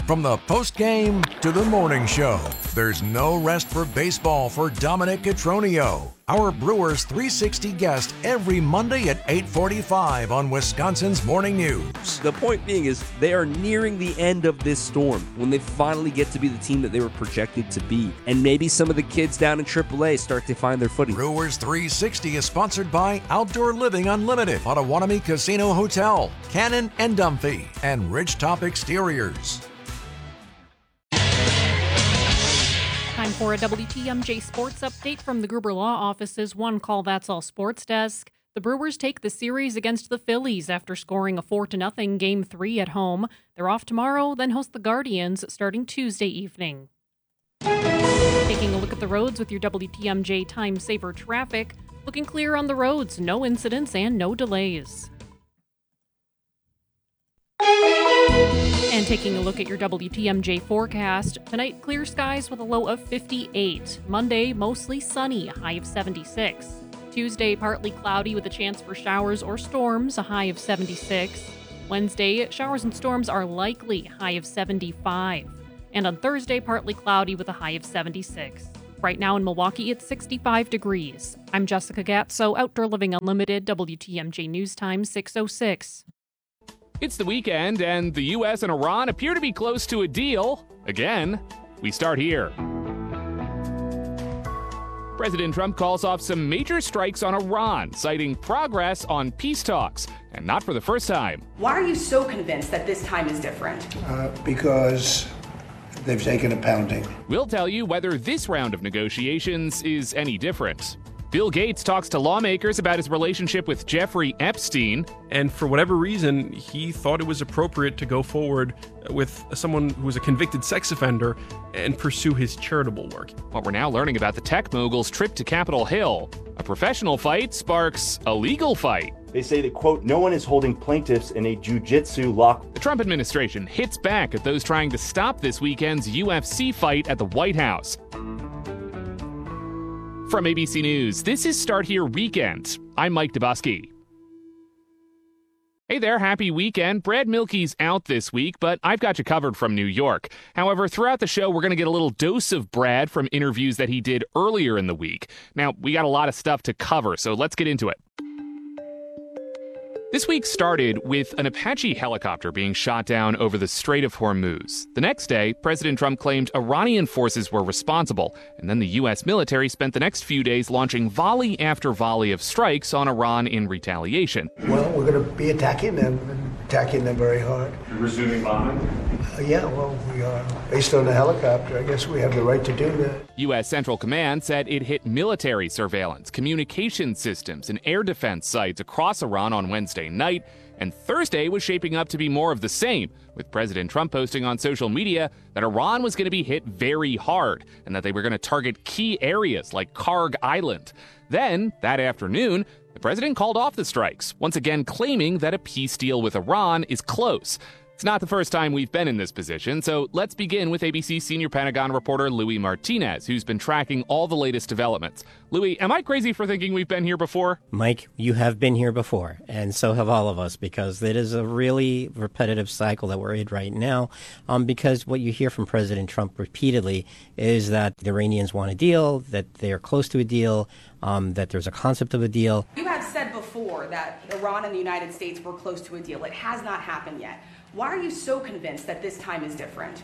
From the post-game to the morning show, there's no rest for baseball for Dominic Cotroneo, our Brewers 360 guest every Monday at 8:45 on Wisconsin's Morning News. The point being is they are nearing the end of this storm when they finally get to be the team that they were projected to be. And maybe some of the kids down in AAA start to find their footing. Brewers 360 is sponsored by Outdoor Living Unlimited, Potawatomi Casino Hotel, Cannon and Dunphy, and Ridgetop Exteriors. Time for a WTMJ Sports update from the Gruber Law Office's One Call That's All Sports Desk. The Brewers take the series against the Phillies after scoring a 4-0 Game 3 at home. They're off tomorrow, then host the Guardians starting Tuesday evening. Taking a look at the roads with your WTMJ Time Saver traffic. Looking clear on the roads, no incidents and no delays. And taking a look at your WTMJ forecast, tonight clear skies with a low of 58. Monday, mostly sunny, a high of 76. Tuesday, partly cloudy with a chance for showers or storms, a high of 76. Wednesday, showers and storms are likely, high of 75. And on Thursday, partly cloudy with a high of 76. Right now in Milwaukee, it's 65 degrees. I'm Jessica Gatso, Outdoor Living Unlimited, WTMJ News Time 6:06. It's the weekend, and the U.S. and Iran appear to be close to a deal. Again, we start here. President Trump calls off some major strikes on Iran, citing progress on peace talks, and not for the first time. Why are you so convinced that this time is different? Because they've taken a pounding. We'll tell you whether this round of negotiations is any different. Bill Gates talks to lawmakers about his relationship with Jeffrey Epstein. And for whatever reason, he thought it was appropriate to go forward with someone who was a convicted sex offender and pursue his charitable work. But we're now learning about the tech mogul's trip to Capitol Hill. A professional fight sparks a legal fight. They say that, quote, no one is holding plaintiffs in a jujitsu lock. The Trump administration hits back at those trying to stop this weekend's UFC fight at the White House. From ABC News, this is Start Here Weekend. I'm Mike Dubusky. Hey there, happy weekend. Brad Milkey's out this week, but I've got you covered from New York. However, throughout the show, we're going to get a little dose of Brad from interviews that he did earlier in the week. Now, we got a lot of stuff to cover, so let's get into it. This week started with an Apache helicopter being shot down over the Strait of Hormuz. The next day, President Trump claimed Iranian forces were responsible, and then the U.S. military spent the next few days launching volley after volley of strikes on Iran in retaliation. Well, we're going to be attacking them very hard. You're resuming bombing? Yeah, well, we are. Based on the helicopter, I guess we have the right to do that. U.S. Central Command said it hit military surveillance, communication systems, and air defense sites across Iran on Wednesday night, and Thursday was shaping up to be more of the same, with President Trump posting on social media that Iran was going to be hit very hard and that they were going to target key areas like Karg Island. Then, that afternoon, the president called off the strikes, once again claiming that a peace deal with Iran is close. It's not the first time we've been in this position, so let's begin with ABC senior Pentagon reporter Louis Martinez, who's been tracking all the latest developments. Louis, am I crazy for thinking we've been here before? Mike, you have been here before, and so have all of us, because it is a really repetitive cycle that we're in right now, because what you hear from President Trump repeatedly is that the Iranians want a deal, that they are close to a deal, that there's a concept of a deal. You have said before that Iran and the United States were close to a deal. It has not happened yet. Why are you so convinced that this time is different?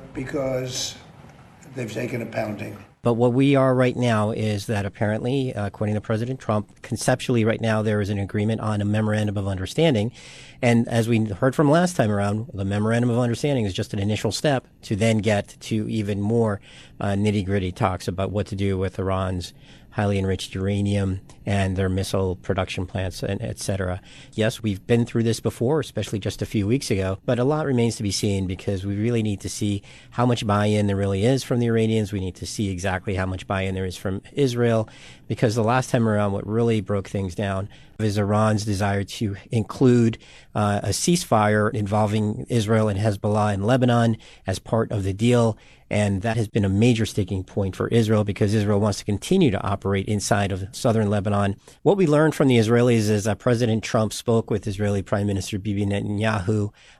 Because they've taken a pounding. But what we are right now is that apparently, according to President Trump, conceptually right now there is an agreement on a memorandum of understanding. And as we heard from last time around, the memorandum of understanding is just an initial step to then get to even more nitty-gritty talks about what to do with Iran's highly enriched uranium and their missile production plants, and et cetera. Yes, we've been through this before, especially just a few weeks ago, but a lot remains to be seen because we really need to see how much buy-in there really is from the Iranians. We need to see exactly how much buy-in there is from Israel, because the last time around what really broke things down is Iran's desire to include a ceasefire involving Israel and Hezbollah in Lebanon as part of the deal. And that has been a major sticking point for Israel because Israel wants to continue to operate inside of southern Lebanon. What we learned from the Israelis is that President Trump spoke with Israeli Prime Minister Bibi Netanyahu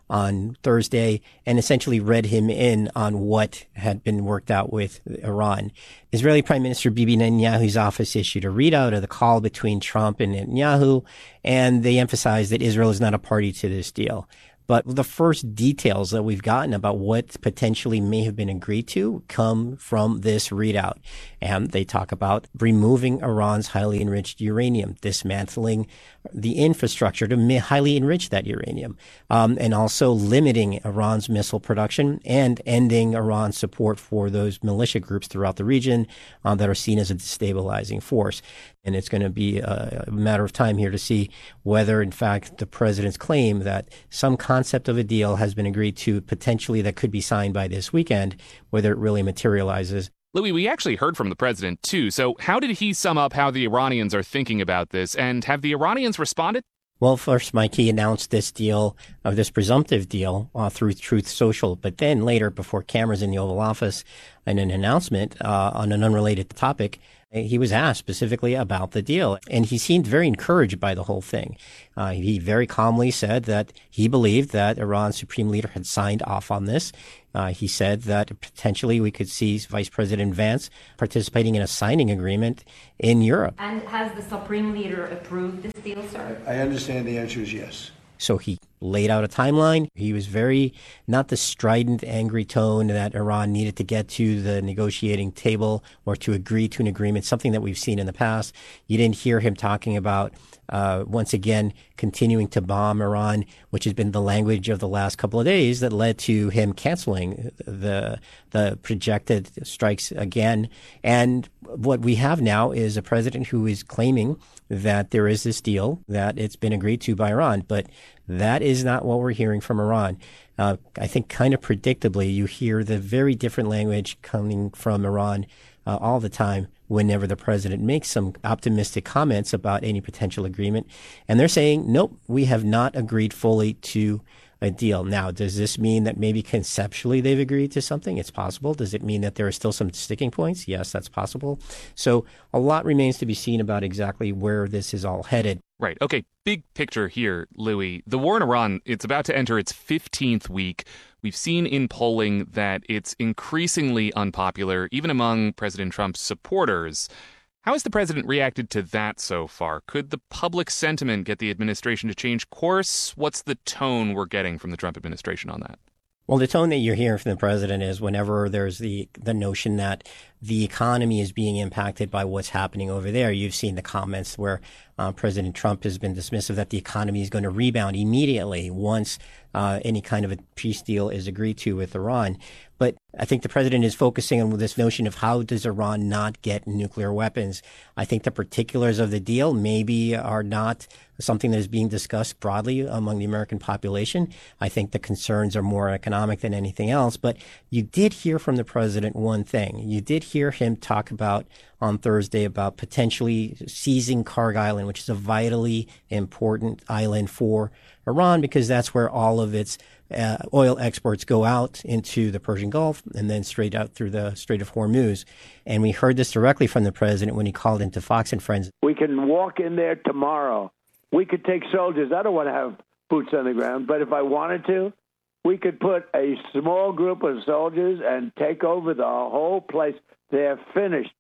on Thursday and essentially read him in on what had been worked out with Iran. Israeli Prime Minister Bibi Netanyahu's office issued a readout of the call between Trump and Netanyahu, and they emphasized that Israel is not a party to this deal. But the first details that we've gotten about what potentially may have been agreed to come from this readout. And they talk about removing Iran's highly enriched uranium, dismantling the infrastructure to highly enrich that uranium, and also limiting Iran's missile production and ending Iran's support for those militia groups throughout the region that are seen as a destabilizing force. And it's going to be a matter of time here to see whether, in fact, the president's claim that some concept of a deal has been agreed to potentially that could be signed by this weekend, whether it really materializes. Louis, we actually heard from the president, too. So how did he sum up how the Iranians are thinking about this? And have the Iranians responded? Well, first, Mike, he announced this deal, this presumptive deal, through Truth Social. But then later, before cameras in the Oval Office, in an announcement on an unrelated topic, he was asked specifically about the deal, and he seemed very encouraged by the whole thing. He very calmly said that he believed that Iran's supreme leader had signed off on this. He said that potentially we could see Vice President Vance participating in a signing agreement in Europe. And has the supreme leader approved this deal, sir? I understand the answer is yes. So he laid out a timeline. He was very, not the strident, angry tone that Iran needed to get to the negotiating table or to agree to an agreement, something that we've seen in the past. You didn't hear him talking about, once again, continuing to bomb Iran, which has been the language of the last couple of days that led to him canceling the projected strikes again. And what we have now is a president who is claiming that there is this deal, that it's been agreed to by Iran, but that is not what we're hearing from Iran. I think kind of predictably, you hear the very different language coming from Iran all the time whenever the president makes some optimistic comments about any potential agreement. And they're saying, nope, we have not agreed fully to a deal. Now, does this mean that maybe conceptually they've agreed to something? It's possible. Does it mean that there are still some sticking points? Yes, that's possible. So a lot remains to be seen about exactly where this is all headed. Right. Okay. Big picture here, Louis. The war in Iran, it's about to enter its 15th week. We've seen in polling that it's increasingly unpopular, even among President Trump's supporters. How has the president reacted to that so far? Could the public sentiment get the administration to change course? What's the tone we're getting from the Trump administration on that? Well, the tone that you're hearing from the president is whenever there's the notion that the economy is being impacted by what's happening over there. You've seen the comments where President Trump has been dismissive that the economy is going to rebound immediately once any kind of a peace deal is agreed to with Iran. But I think the president is focusing on this notion of how does Iran not get nuclear weapons. I think the particulars of the deal maybe are not something that is being discussed broadly among the American population. I think the concerns are more economic than anything else. But you did hear from the president one thing. You did hear him talk about on Thursday about potentially seizing Karg Island, which is a vitally important island for Iran because that's where all of its oil exports go out into the Persian Gulf and then straight out through the Strait of Hormuz. And we heard this directly from the president when he called into Fox and Friends. We can walk in there tomorrow. We could take soldiers. I don't want to have boots on the ground, but if I wanted to, we could put a small group of soldiers and take over the whole place. They're finished.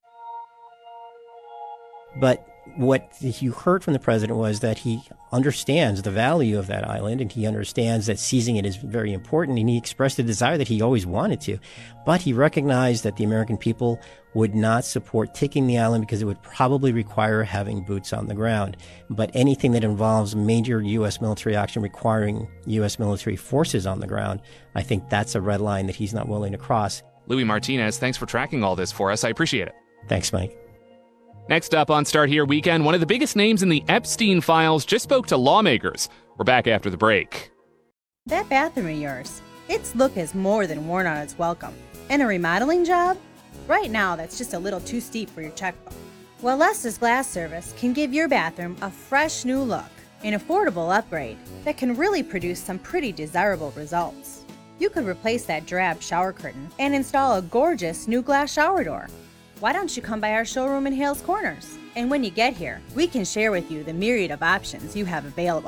But what you heard from the president was that he understands the value of that island and he understands that seizing it is very important, and he expressed a desire that he always wanted to. But he recognized that the American people would not support taking the island because it would probably require having boots on the ground. But anything that involves major U.S. military action requiring U.S. military forces on the ground, I think that's a red line that he's not willing to cross. Louis Martinez, thanks for tracking all this for us. I appreciate it. Thanks, Mike. Next up on Start Here Weekend, one of the biggest names in the Epstein files just spoke to lawmakers. We're back after the break. That bathroom of yours, its look has more than worn out its welcome. And a remodeling job? Right now, that's just a little too steep for your checkbook. Well, Lester's Glass Service can give your bathroom a fresh new look, an affordable upgrade that can really produce some pretty desirable results. You could replace that drab shower curtain and install a gorgeous new glass shower door. Why don't you come by our showroom in Hales Corners? And when you get here, we can share with you the myriad of options you have available.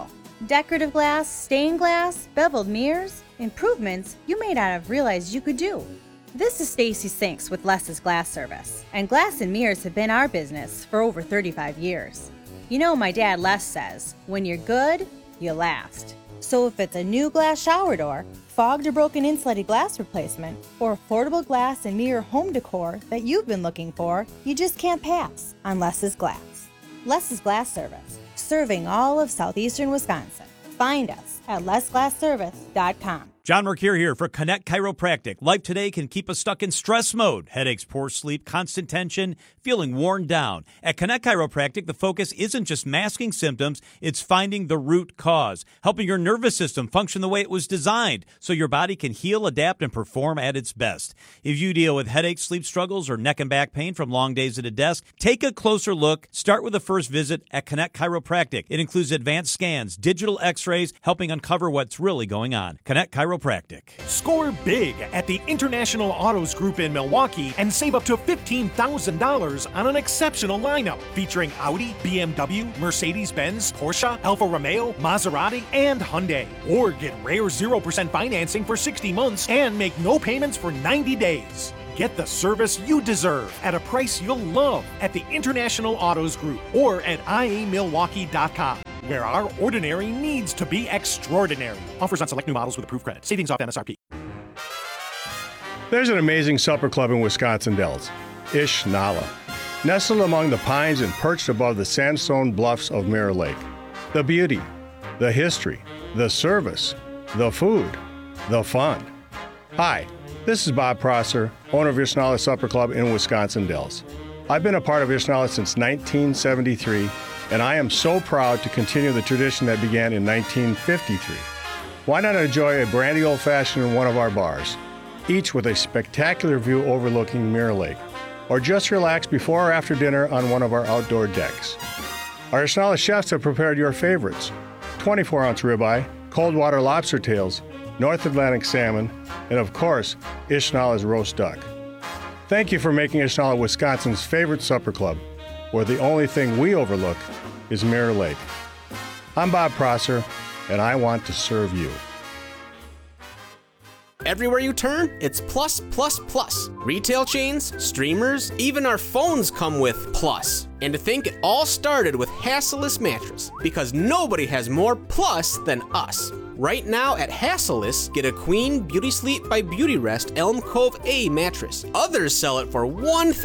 Decorative glass, stained glass, beveled mirrors, improvements you may not have realized you could do. This is Stacy Sinks with Les's Glass Service, and glass and mirrors have been our business for over 35 years. You know, my dad Les says, when you're good, you last. So if it's a new glass shower door, fogged or broken insulated glass replacement, or affordable glass and mirror home decor that you've been looking for, you just can't pass on Les's Glass. Les's Glass Service, serving all of southeastern Wisconsin. Find us at lesglassservice.com. John Mercure here for Connect Chiropractic. Life today can keep us stuck in stress mode. Headaches, poor sleep, constant tension, feeling worn down. At Connect Chiropractic, the focus isn't just masking symptoms, it's finding the root cause, helping your nervous system function the way it was designed so your body can heal, adapt, and perform at its best. If you deal with headaches, sleep struggles, or neck and back pain from long days at a desk, take a closer look. Start with a first visit at Connect Chiropractic. It includes advanced scans, digital x-rays, helping uncover what's really going on. Connect Chiropractic. Score big at the International Autos Group in Milwaukee and save up to $15,000 on an exceptional lineup featuring Audi, BMW, Mercedes-Benz, Porsche, Alfa Romeo, Maserati, and Hyundai. Or get rare 0% financing for 60 months and make no payments for 90 days. Get the service you deserve at a price you'll love at the International Autos Group or at iamilwaukee.com, where our ordinary needs to be extraordinary. Offers on select new models with approved credit. Savings off MSRP. There's an amazing supper club in Wisconsin Dells, Ish Nala, nestled among the pines and perched above the sandstone bluffs of Mirror Lake. The beauty, the history, the service, the food, the fun. Hi, this is Bob Prosser, owner of Ish Nala Supper Club in Wisconsin Dells. I've been a part of Ish Nala since 1973, and I am so proud to continue the tradition that began in 1953. Why not enjoy a brandy old-fashioned in one of our bars, each with a spectacular view overlooking Mirror Lake, or just relax before or after dinner on one of our outdoor decks. Our Ish Nala chefs have prepared your favorites: 24-ounce ribeye, cold water lobster tails, North Atlantic salmon, and of course, Ish Nala's roast duck. Thank you for making Ish Nala Wisconsin's favorite supper club, where the only thing we overlook is Mirror Lake. I'm Bob Prosser, and I want to serve you. Everywhere you turn, it's plus, plus, plus. Retail chains, streamers, even our phones come with plus. And to think it all started with Hassellus Mattress, because nobody has more plus than us. Right now at Hassellus, get a Queen Beauty Sleep by Beautyrest Elm Cove A mattress. Others sell it for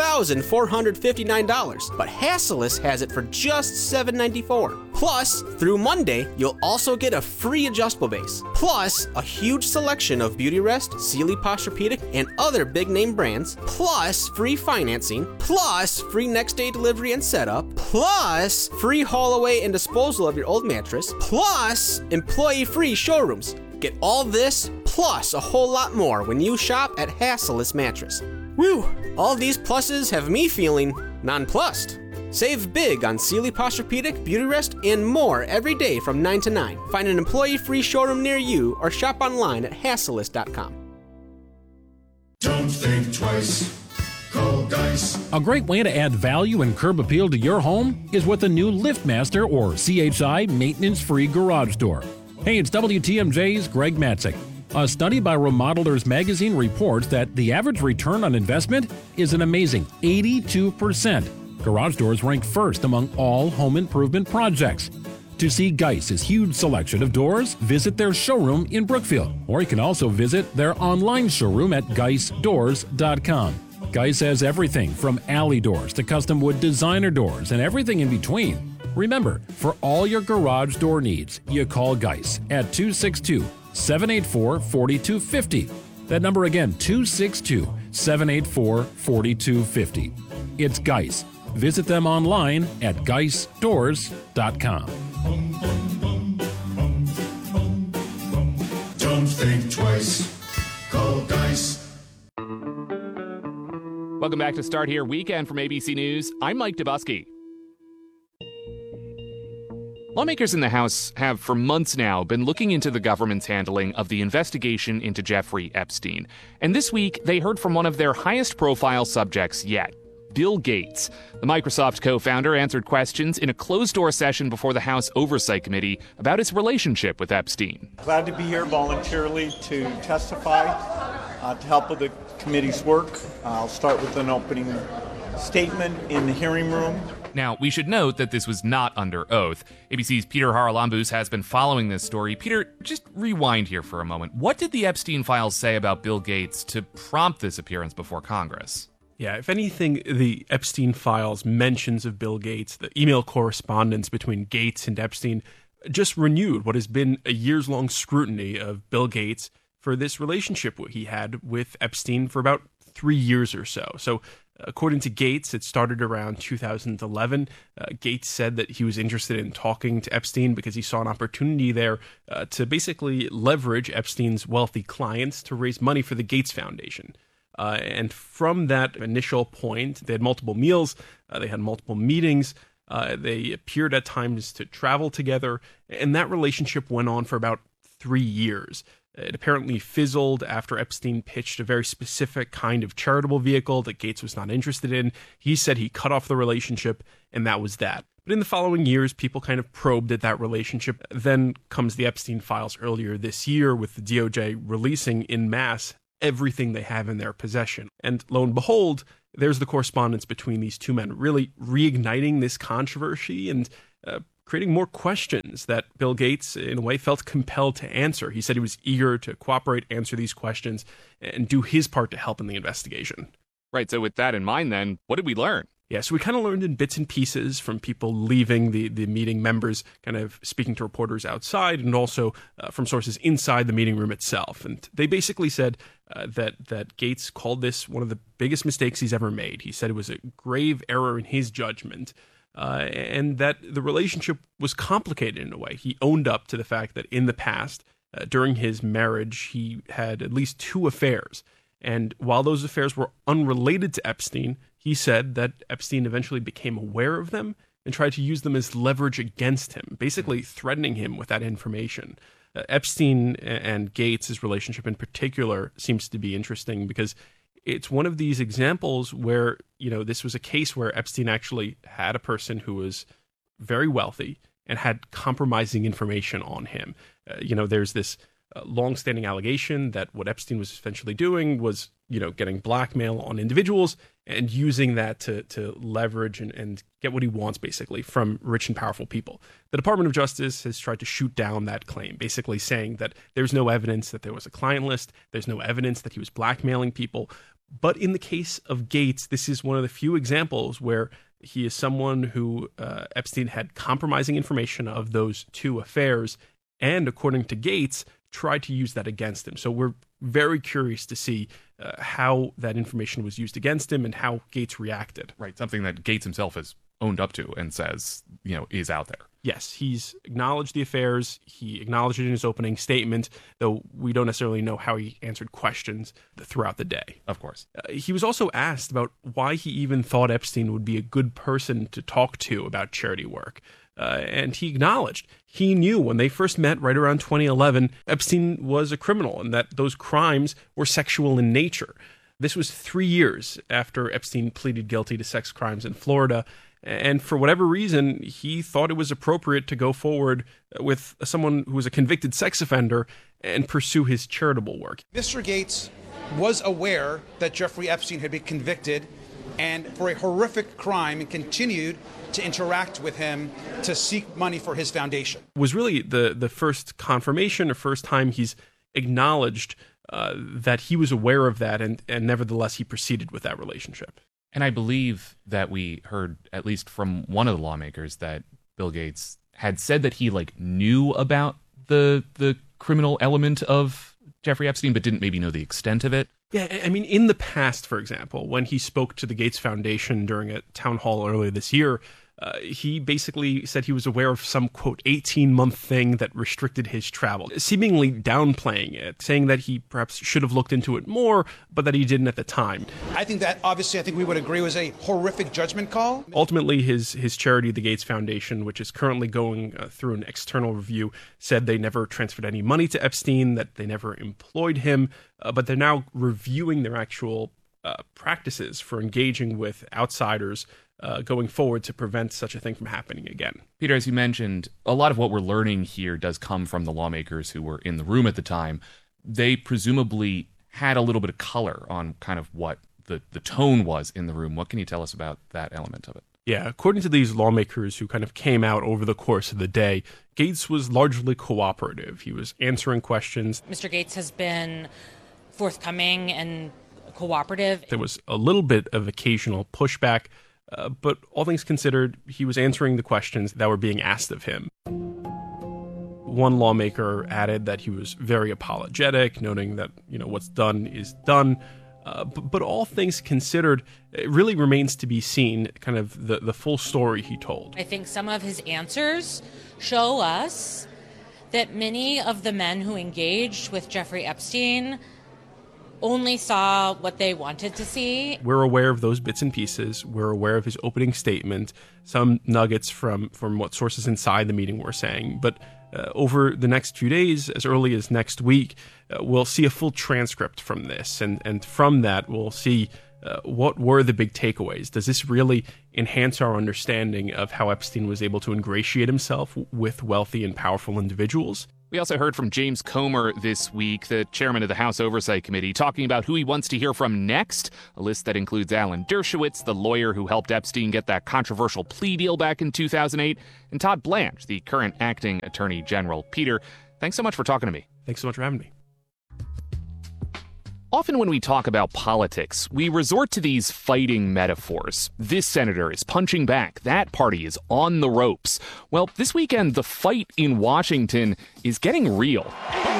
$1,459, but Hassellus has it for just $794. Plus, through Monday, you'll also get a free adjustable base. Plus, a huge selection of Beautyrest, Sealy Posturepedic, and other big name brands. Plus, free financing. Plus, free next day delivery and setup. Plus, free haul away and disposal of your old mattress. Plus, employee-free showrooms. Get all this, plus a whole lot more when you shop at Hassellus Mattress. Woo! All these pluses have me feeling nonplussed. Save big on Sealy Posturepedic, Beautyrest, and more every day from 9 to 9. Find an employee-free showroom near you or shop online at hassellus.com. Don't think twice. Call Geis. A great way to add value and curb appeal to your home is with a new LiftMaster or CHI maintenance-free garage door. Hey, it's WTMJ's Greg Matzik. A study by Remodelers Magazine reports that the average return on investment is an amazing 82%. Garage doors rank first among all home improvement projects. To see Geis's huge selection of doors, visit their showroom in Brookfield, or you can also visit their online showroom at geisdoors.com. Geis has everything from alley doors to custom wood designer doors and everything in between. Remember, for all your garage door needs, you call Geis at 262-784-4250. That number again, 262-784-4250. It's Geis. Visit them online at geisdoors.com. Don't think twice. Call Geis. Welcome back to Start Here Weekend from ABC News. I'm Mike Dubusky. Lawmakers in the House have for months now been looking into the government's handling of the investigation into Jeffrey Epstein. And this week, they heard from one of their highest profile subjects yet, Bill Gates. The Microsoft co-founder answered questions in a closed-door session before the House Oversight Committee about his relationship with Epstein. Glad to be here voluntarily to testify, to help with the committee's work. I'll start with an opening statement in the hearing room. Now, we should note that this was not under oath. ABC's Peter Haralambous has been following this story. Peter, just rewind here for a moment. What did the Epstein files say about Bill Gates to prompt this appearance before Congress? Yeah, if anything, the Epstein files mentions of Bill Gates, the email correspondence between Gates and Epstein, just renewed what has been a years-long scrutiny of Bill Gates for this relationship he had with Epstein for about 3 years or so. So, according to Gates, it started around 2011. Gates said that he was interested in talking to Epstein because he saw an opportunity there to basically leverage Epstein's wealthy clients to raise money for the Gates Foundation. And from that initial point, they had multiple meals, they had multiple meetings, they appeared at times to travel together, and that relationship went on for about 3 years. It apparently fizzled after Epstein pitched a very specific kind of charitable vehicle that Gates was not interested in. He said he cut off the relationship, and that was that. But in the following years, people kind of probed at that relationship. Then comes the Epstein files earlier this year, with the DOJ releasing en masse everything they have in their possession. And lo and behold, there's the correspondence between these two men, really reigniting this controversy and creating more questions that Bill Gates, in a way, felt compelled to answer. He said he was eager to cooperate, answer these questions, and do his part to help in the investigation. Right, so with that in mind then, what did we learn? Yeah, so we kind of learned in bits and pieces from people leaving the meeting, members kind of speaking to reporters outside, and also from sources inside the meeting room itself. And they basically said that Gates called this one of the biggest mistakes he's ever made. He said it was a grave error in his judgment, and that the relationship was complicated in a way. He owned up to the fact that in the past, during his marriage, he had at least 2 affairs. And while those affairs were unrelated to Epstein, he said that Epstein eventually became aware of them and tried to use them as leverage against him, basically threatening him with that information. Epstein and Gates' relationship in particular seems to be interesting because it's one of these examples where, this was a case where Epstein actually had a person who was very wealthy and had compromising information on him. There's this long-standing allegation that what Epstein was essentially doing was, getting blackmail on individuals and using that to leverage and get what he wants, basically, from rich and powerful people. The Department of Justice has tried to shoot down that claim, basically saying that there's no evidence that there was a client list, there's no evidence that he was blackmailing people. But in the case of Gates, this is one of the few examples where he is someone who Epstein had compromising information of those 2 affairs, and according to Gates, tried to use that against him. So we're very curious to see how that information was used against him and how Gates reacted. Right, something that Gates himself has owned up to and says, is out there. Yes, he's acknowledged the affairs. He acknowledged it in his opening statement, though we don't necessarily know how he answered questions throughout the day. Of course. He was also asked about why he even thought Epstein would be a good person to talk to about charity work. And he acknowledged he knew when they first met right around 2011, Epstein was a criminal and that those crimes were sexual in nature. This was 3 years after Epstein pleaded guilty to sex crimes in Florida. And for whatever reason, he thought it was appropriate to go forward with someone who was a convicted sex offender and pursue his charitable work. Mr. Gates was aware that Jeffrey Epstein had been convicted and for a horrific crime and continued to interact with him to seek money for his foundation. It was really the first confirmation or first time he's acknowledged that he was aware of that and nevertheless he proceeded with that relationship. And I believe that we heard, at least from one of the lawmakers, that Bill Gates had said that he knew about the criminal element of Jeffrey Epstein, but didn't maybe know the extent of it. Yeah, I mean, in the past, for example, when he spoke to the Gates Foundation during a town hall earlier this year, he basically said he was aware of some, quote, 18-month thing that restricted his travel, seemingly downplaying it, saying that he perhaps should have looked into it more, but that he didn't at the time. I think we would agree was a horrific judgment call. Ultimately, his charity, the Gates Foundation, which is currently going through an external review, said they never transferred any money to Epstein, that they never employed him, but they're now reviewing their actual practices for engaging with outsiders going forward to prevent such a thing from happening again. Peter, as you mentioned, a lot of what we're learning here does come from the lawmakers who were in the room at the time. They presumably had a little bit of color on kind of what the tone was in the room. What can you tell us about that element of it? Yeah, according to these lawmakers who kind of came out over the course of the day, Gaetz was largely cooperative. He was answering questions. Mr. Gaetz has been forthcoming and cooperative. There was a little bit of occasional pushback, but all things considered, he was answering the questions that were being asked of him. One lawmaker added that he was very apologetic, noting that, what's done is done. But all things considered, it really remains to be seen kind of the full story he told. I think some of his answers show us that many of the men who engaged with Jeffrey Epstein only saw what they wanted to see. We're aware of those bits and pieces. We're aware of his opening statement, some nuggets from what sources inside the meeting were saying. But over the next few days, as early as next week, we'll see a full transcript from this. And from that, we'll see what were the big takeaways. Does this really enhance our understanding of how Epstein was able to ingratiate himself with wealthy and powerful individuals? We also heard from James Comer this week, the chairman of the House Oversight Committee, talking about who he wants to hear from next, a list that includes Alan Dershowitz, the lawyer who helped Epstein get that controversial plea deal back in 2008, and Todd Blanche, the current acting attorney general. Peter, thanks so much for talking to me. Thanks so much for having me. Often when we talk about politics, we resort to these fighting metaphors. This senator is punching back. That party is on the ropes. Well, this weekend, the fight in Washington is getting real.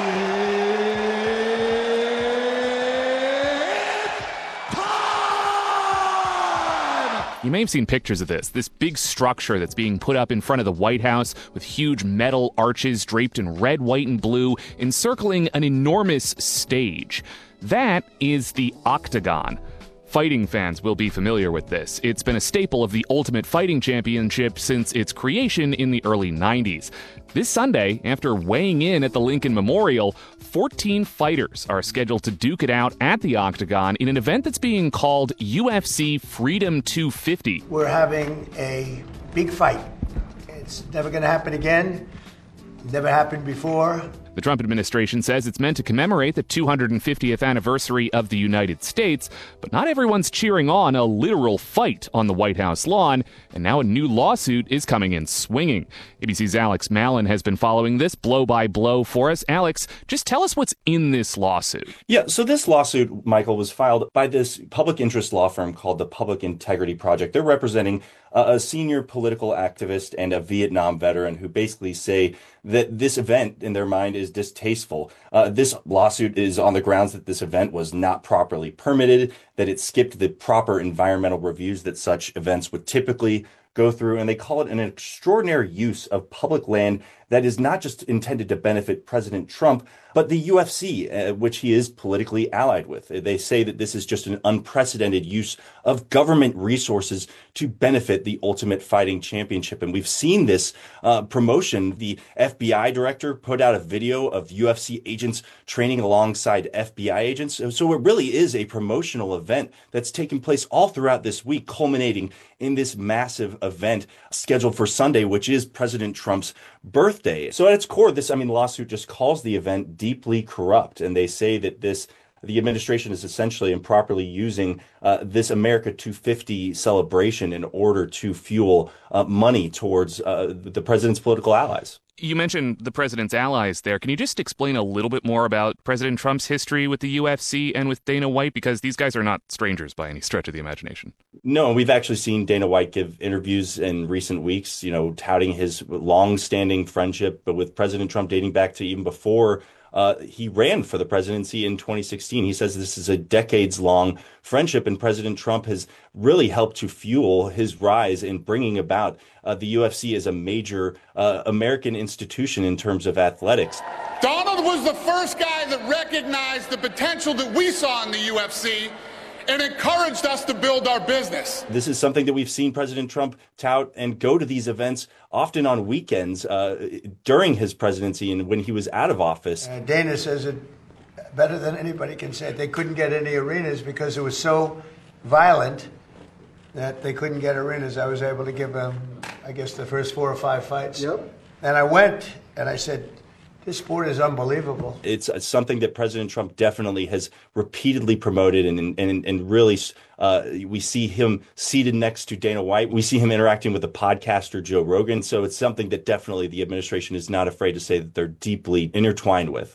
You may have seen pictures of this big structure that's being put up in front of the White House with huge metal arches draped in red, white, and blue, encircling an enormous stage. That is the Octagon. Fighting fans will be familiar with this. It's been a staple of the Ultimate Fighting Championship since its creation in the early 90s. This Sunday, after weighing in at the Lincoln Memorial, 14 fighters are scheduled to duke it out at the Octagon in an event that's being called UFC Freedom 250. We're having a big fight. It's never going to happen again. Never happened before. The Trump administration says it's meant to commemorate the 250th anniversary of the United States, but not everyone's cheering on a literal fight on the White House lawn, and now a new lawsuit is coming in swinging. ABC's Alex Malin has been following this blow by blow for us. Alex, just tell us what's in this lawsuit. Yeah, so this lawsuit, Michael, was filed by this public interest law firm called the Public Integrity Project. They're representing a senior political activist and a Vietnam veteran who basically say that this event, in their mind, is distasteful. This lawsuit is on the grounds that this event was not properly permitted, that it skipped the proper environmental reviews that such events would typically go through, and they call it an extraordinary use of public land that is not just intended to benefit President Trump, but the UFC, which he is politically allied with. They say that this is just an unprecedented use of government resources to benefit the Ultimate Fighting Championship. And we've seen this promotion. The FBI director put out a video of UFC agents training alongside FBI agents. So it really is a promotional event that's taking place all throughout this week, culminating in this massive event scheduled for Sunday, which is President Trump's birthday. So at its core, the lawsuit just calls the event deeply corrupt. And they say that the administration is essentially improperly using this America 250 celebration in order to fuel money towards the president's political allies. You mentioned the president's allies there. Can you just explain a little bit more about President Trump's history with the UFC and with Dana White? Because these guys are not strangers by any stretch of the imagination. No, we've actually seen Dana White give interviews in recent weeks, touting his long-standing friendship, but with President Trump dating back to even before he ran for the presidency in 2016. He says this is a decades-long friendship, and President Trump has really helped to fuel his rise in bringing about the UFC as a major American institution in terms of athletics. Donald was the first guy that recognized the potential that we saw in the UFC and encouraged us to build our business. This is something that we've seen President Trump tout and go to these events often on weekends during his presidency and when he was out of office. Dana says that better than anybody can say it. They couldn't get any arenas because it was so violent that they couldn't get arenas. I was able to give them, I guess, the first 4 or 5 fights. Yep. And I went and I said, this sport is unbelievable. It's something that President Trump definitely has repeatedly promoted, and really we see him seated next to Dana White. We see him interacting with the podcaster Joe Rogan. So it's something that definitely the administration is not afraid to say that they're deeply intertwined with.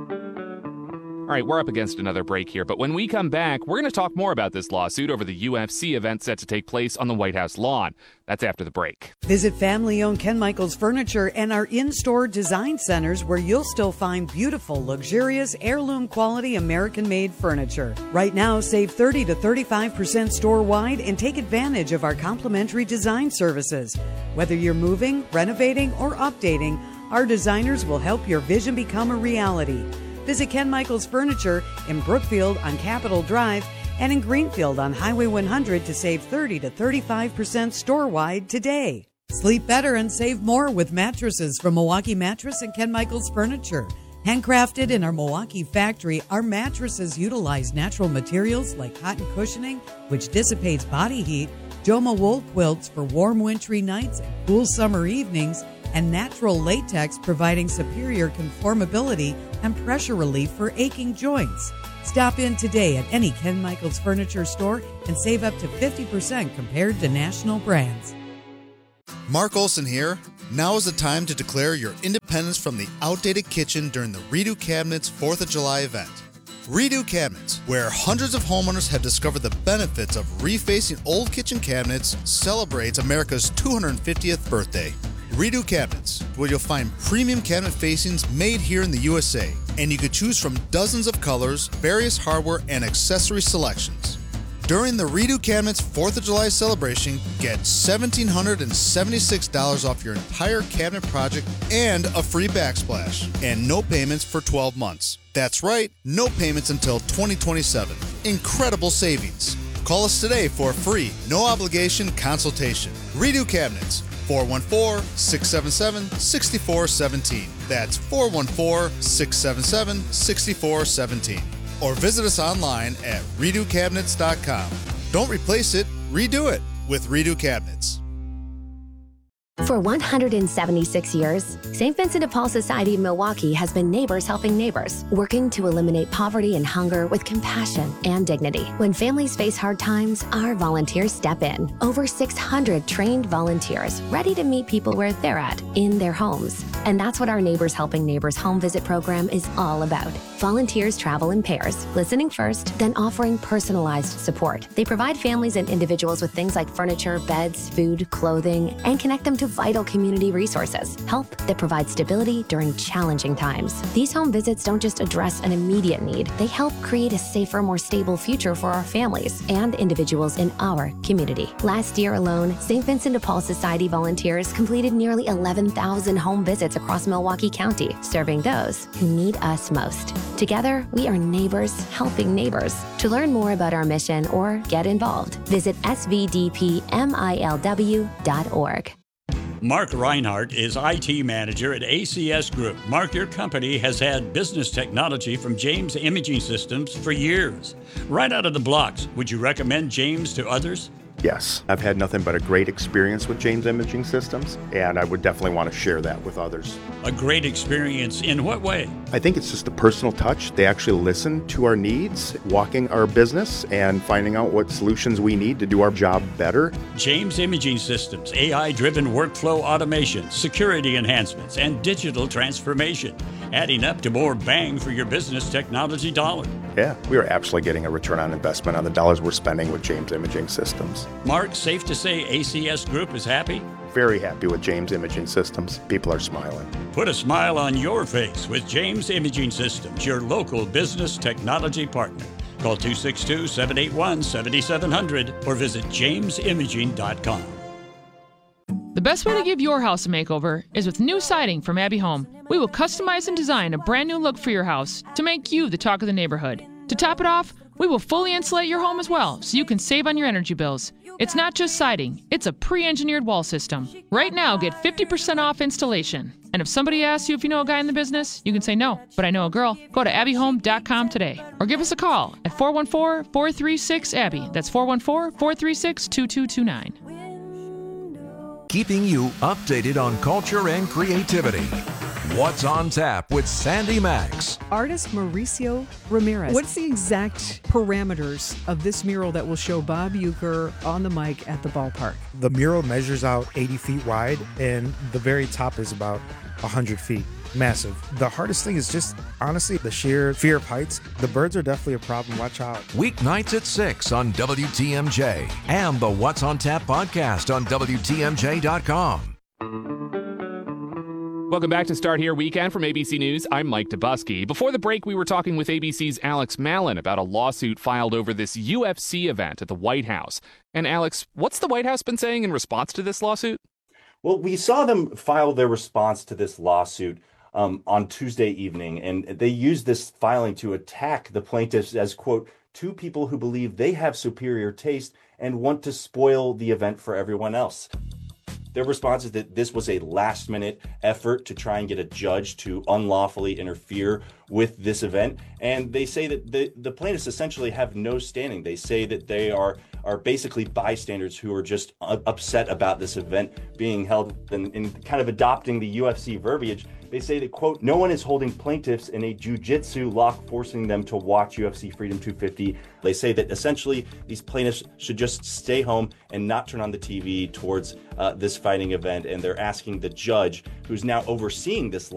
All right, we're up against another break here, but when we come back, we're going to talk more about this lawsuit over the UFC event set to take place on the White House lawn. That's after the break. Visit family-owned Ken Michaels Furniture and our in-store design centers where you'll still find beautiful, luxurious, heirloom-quality American-made furniture. Right now, save 30 to 35% store-wide and take advantage of our complimentary design services. Whether you're moving, renovating, or updating, our designers will help your vision become a reality. Visit Ken Michaels Furniture in Brookfield on Capitol Drive and in Greenfield on Highway 100 to save 30 to 35% store-wide today. Sleep better and save more with mattresses from Milwaukee Mattress and Ken Michaels Furniture. Handcrafted in our Milwaukee factory, our mattresses utilize natural materials like cotton cushioning, which dissipates body heat, Joma wool quilts for warm wintry nights and cool summer evenings, and natural latex providing superior conformability and pressure relief for aching joints. Stop in today at any Ken Michaels Furniture store and save up to 50% compared to national brands. Mark Olson here. Now is the time to declare your independence from the outdated kitchen during the Redo Cabinets 4th of July event. Redo Cabinets, where hundreds of homeowners have discovered the benefits of refacing old kitchen cabinets, celebrates America's 250th birthday. Redo Cabinets, where you'll find premium cabinet facings made here in the USA, and you could choose from dozens of colors, various hardware, and accessory selections. During the Redo Cabinets 4th of July celebration, get $1,776 off your entire cabinet project and a free backsplash, and no payments for 12 months. That's right, no payments until 2027. Incredible savings. Call us today for a free, no obligation consultation. Redo Cabinets. 414-677-6417. That's 414-677-6417. Or visit us online at redocabinets.com. Don't replace it, redo it with Redo Cabinets. For 176 years, St. Vincent de Paul Society of Milwaukee has been neighbors helping neighbors, working to eliminate poverty and hunger with compassion and dignity. When families face hard times, our volunteers step in. Over 600 trained volunteers ready to meet people where they're at, in their homes. And that's what our Neighbors Helping Neighbors home visit program is all about. Volunteers travel in pairs, listening first, then offering personalized support. They provide families and individuals with things like furniture, beds, food, clothing, and connect them to vital community resources, help that provides stability during challenging times. These home visits don't just address an immediate need, they help create a safer, more stable future for our families and individuals in our community. Last year alone, St. Vincent de Paul Society volunteers completed nearly 11,000 home visits across Milwaukee County, serving those who need us most. Together, we are neighbors helping neighbors. To learn more about our mission or get involved, visit svdpmilw.org. Mark Reinhardt is IT manager at ACS Group. Mark, your company has had business technology from James Imaging Systems for years. Right out of the blocks, would you recommend James to others? Yes, I've had nothing but a great experience with James Imaging Systems, and I would definitely want to share that with others. A great experience in what way? I think it's just a personal touch. They actually listen to our needs, walking our business, and finding out what solutions we need to do our job better. James Imaging Systems, AI-driven workflow automation, security enhancements, and digital transformation, adding up to more bang for your business technology dollar. Yeah, we are absolutely getting a return on investment on the dollars we're spending with James Imaging Systems. Mark, safe to say ACS Group is happy? Very happy with James Imaging Systems. People are smiling. Put a smile on your face with James Imaging Systems, your local business technology partner. Call 262-781-7700 or visit jamesimaging.com. The best way to give your house a makeover is with new siding from Abbey Home. We will customize and design a brand new look for your house to make you the talk of the neighborhood. To top it off, We will fully insulate your home as well, so you can save on your energy bills. It's not just siding, it's a pre-engineered wall system. Right now, get 50% off installation. And if somebody asks you if you know a guy in the business, you can say no, but I know a girl. Go to abbyhome.com today or give us a call at 414-436-ABBY. That's 414-436-2229. Keeping you updated on culture and creativity. What's on Tap with Sandy Max. Artist Mauricio Ramirez. What's the exact parameters of this mural that will show Bob Uecker on the mic at the ballpark? The mural measures out 80 feet wide, and the very top is about 100 feet. Massive. The hardest thing is just, honestly, the sheer fear of heights. The birds are definitely a problem. Watch out. Weeknights at 6 on WTMJ and the What's on Tap podcast on WTMJ.com. Welcome back to Start Here Weekend from ABC News. I'm Mike Dubusky. Before the break, we were talking with ABC's Alex Malin about a lawsuit filed over this UFC event at the White House. And Alex, what's the White House been saying in response to this lawsuit? Well, we saw them file their response to this lawsuit on Tuesday evening, and they used this filing to attack the plaintiffs as, quote, two people who believe they have superior taste and want to spoil the event for everyone else. Their response is that this was a last-minute effort to try and get a judge to unlawfully interfere with this event. And they say that the plaintiffs essentially have no standing. They say that they are basically bystanders who are just upset about this event being held, and kind of adopting the UFC verbiage. They say that, quote, no one is holding plaintiffs in a jiu-jitsu lock, forcing them to watch UFC Freedom 250. They say that essentially these plaintiffs should just stay home and not turn on the TV towards this fighting event. And they're asking the judge, who's now overseeing this